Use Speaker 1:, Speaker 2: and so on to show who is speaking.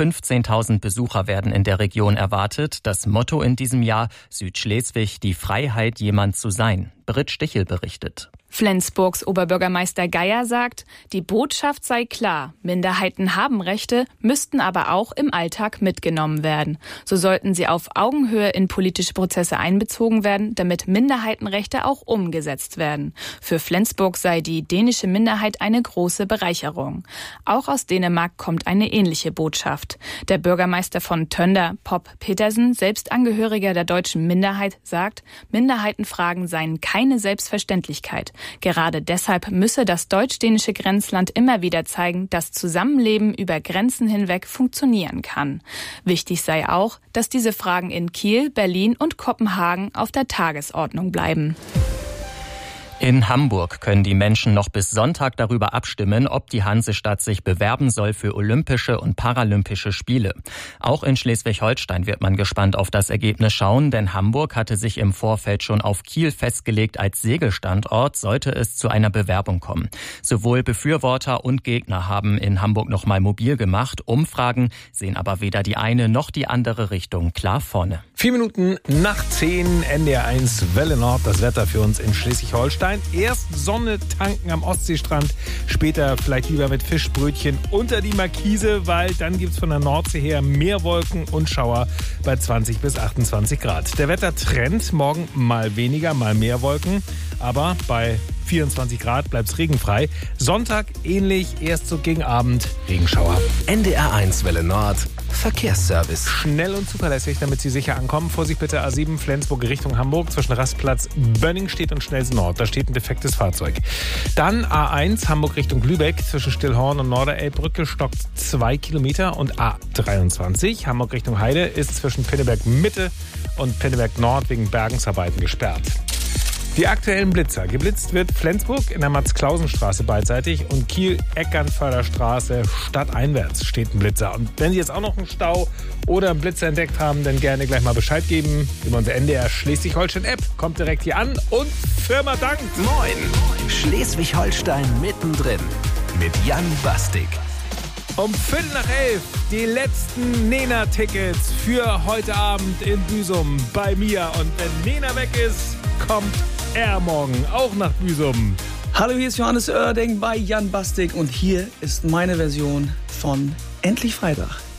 Speaker 1: 15.000 Besucher werden in der Region erwartet. Das Motto in diesem Jahr: Südschleswig, die Freiheit, jemand zu sein. Britt Stichel berichtet.
Speaker 2: Flensburgs Oberbürgermeister Geier sagt, die Botschaft sei klar. Minderheiten haben Rechte, müssten aber auch im Alltag mitgenommen werden. So sollten sie auf Augenhöhe in politische Prozesse einbezogen werden, damit Minderheitenrechte auch umgesetzt werden. Für Flensburg sei die dänische Minderheit eine große Bereicherung. Auch aus Dänemark kommt eine ähnliche Botschaft. Der Bürgermeister von Tønder, Pop Petersen, selbst Angehöriger der deutschen Minderheit, sagt, Minderheitenfragen seien keine Selbstverständlichkeit. Gerade deshalb müsse das deutsch-dänische Grenzland immer wieder zeigen, dass Zusammenleben über Grenzen hinweg funktionieren kann. Wichtig sei auch, dass diese Fragen in Kiel, Berlin und Kopenhagen auf der Tagesordnung bleiben.
Speaker 1: In Hamburg können die Menschen noch bis Sonntag darüber abstimmen, ob die Hansestadt sich bewerben soll für Olympische und Paralympische Spiele. Auch in Schleswig-Holstein wird man gespannt auf das Ergebnis schauen, denn Hamburg hatte sich im Vorfeld schon auf Kiel festgelegt als Segelstandort, sollte es zu einer Bewerbung kommen. Sowohl Befürworter und Gegner haben in Hamburg nochmal mobil gemacht. Umfragen sehen aber weder die eine noch die andere Richtung klar vorne.
Speaker 3: 4 Minuten nach 10, NDR1 Welle Nord, das Wetter für uns in Schleswig-Holstein. Erst Sonne tanken am Ostseestrand, später vielleicht lieber mit Fischbrötchen unter die Markise, weil dann gibt's von der Nordsee her mehr Wolken und Schauer bei 20 bis 28 Grad. Der Wettertrend, morgen mal weniger, mal mehr Wolken, aber bei 24 Grad bleibt's regenfrei. Sonntag ähnlich, erst so gegen Abend Regenschauer.
Speaker 4: NDR1 Welle Nord, Verkehrsservice.
Speaker 3: Schnell und zuverlässig, damit Sie sicher ankommen. Vorsicht bitte A7 Flensburg Richtung Hamburg zwischen Rastplatz Bönningstedt und Schnelsen Nord. Da steht ein defektes Fahrzeug. Dann A1 Hamburg Richtung Lübeck zwischen Stillhorn und Norderelbbrücke stockt 2 Kilometer. Und A23 Hamburg Richtung Heide ist zwischen Pinneberg Mitte und Pinneberg Nord wegen Bergungsarbeiten gesperrt. Die aktuellen Blitzer. Geblitzt wird Flensburg in der Max-Klausen-Straße beidseitig und Kiel-Eckernförderstraße stadteinwärts steht ein Blitzer. Und wenn Sie jetzt auch noch einen Stau oder einen Blitzer entdeckt haben, dann gerne gleich mal Bescheid geben über unsere NDR Schleswig-Holstein-App. Kommt direkt hier an und Firma dankt.
Speaker 4: Moin! Schleswig-Holstein mittendrin mit Jan Bastik.
Speaker 3: Um 11:15 die letzten Nena-Tickets für heute Abend in Büsum bei mir. Und wenn Nena weg ist, kommt er morgen auch nach Büsum.
Speaker 5: Hallo, hier ist Johannes Oerding bei Jan Bastik und hier ist meine Version von Endlich Freitag.